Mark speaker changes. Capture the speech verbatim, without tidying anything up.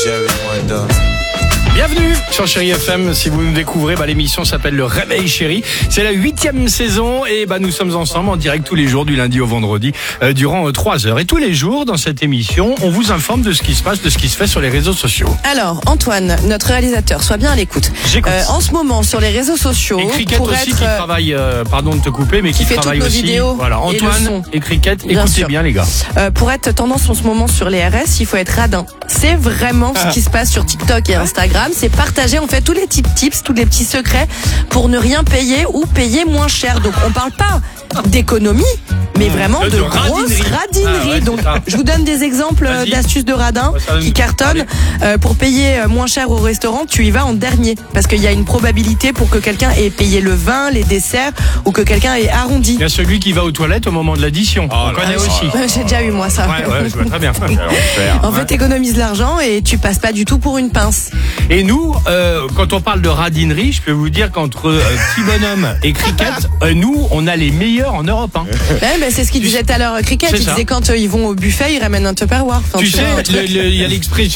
Speaker 1: Bienvenue sur Chérie F M. Si vous nous découvrez, bah, l'émission s'appelle Le Réveil Chérie. C'est la huitième saison et bah, nous sommes ensemble en direct tous les jours du lundi au vendredi euh, durant euh, trois heures. Et tous les jours dans cette émission, on vous informe de ce qui se passe, de ce qui se fait sur les réseaux sociaux.
Speaker 2: Alors Antoine, notre réalisateur, sois bien à l'écoute.
Speaker 1: J'écoute.
Speaker 2: Euh, en ce moment sur les réseaux sociaux,
Speaker 1: Et Cricket
Speaker 2: pour
Speaker 1: aussi
Speaker 2: être,
Speaker 1: qui
Speaker 2: euh,
Speaker 1: travaille, euh, pardon de te couper, mais qui,
Speaker 2: qui fait
Speaker 1: travaille
Speaker 2: toutes nos
Speaker 1: aussi.
Speaker 2: vidéos
Speaker 1: Voilà,
Speaker 2: et le
Speaker 1: Antoine
Speaker 2: son.
Speaker 1: et Cricket,
Speaker 2: Bien
Speaker 1: écoutez
Speaker 2: sûr.
Speaker 1: bien les gars.
Speaker 2: euh, pour être tendance en ce moment sur les R S, il faut être radin. C'est vraiment ce qui se passe sur TikTok et Instagram. C'est partager en fait tous les petits tips, tous les petits secrets pour ne rien payer ou payer moins cher. Donc on parle pas d'économie, mais vraiment
Speaker 1: De-
Speaker 2: de,
Speaker 1: de
Speaker 2: grosses
Speaker 1: radinerie.
Speaker 2: radineries.
Speaker 1: Ah ouais,
Speaker 2: Donc
Speaker 1: c'est ça.
Speaker 2: je vous donne des exemples
Speaker 1: Vas-y.
Speaker 2: d'astuces de radins
Speaker 1: Ouais, ça va
Speaker 2: qui
Speaker 1: nous
Speaker 2: cartonnent. Euh, pour payer moins cher au restaurant, tu y vas en dernier parce qu'il y a une probabilité pour que quelqu'un ait payé le vin, les desserts ou que quelqu'un ait arrondi.
Speaker 1: Il y a celui qui va aux toilettes au moment de l'addition. On connaît aussi.
Speaker 2: Euh, J'ai déjà eu moi ça.
Speaker 1: Ouais, ouais, je vois très bien.
Speaker 2: En fait, t'économises l'argent et tu passes pas du tout pour une pince.
Speaker 1: Et nous, euh, quand on parle de radinerie, je peux vous dire qu'entre euh, Petit Bonhomme et Cricket, euh, nous, on a les meilleurs en Europe. Hein.
Speaker 2: Ouais, ben, c'est ce qu'il
Speaker 1: Tu
Speaker 2: disait tout à l'heure, Cricket.
Speaker 1: C'est
Speaker 2: Il
Speaker 1: ça.
Speaker 2: disait quand euh, ils vont au buffet, ils ramènent un Tupperware. Enfin,
Speaker 1: Tu
Speaker 2: tu vois, un
Speaker 1: sais,
Speaker 2: truc.
Speaker 1: le- le- il y a l'expression